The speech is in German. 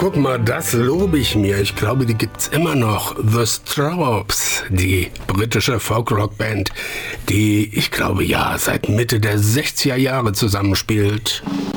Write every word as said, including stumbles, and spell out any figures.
guck mal, das lobe ich mir. Ich glaube, die gibt's immer noch. The Strawbs, die britische Folk-Rock-Band, die, ich glaube, ja, seit Mitte der sechziger Jahre zusammenspielt.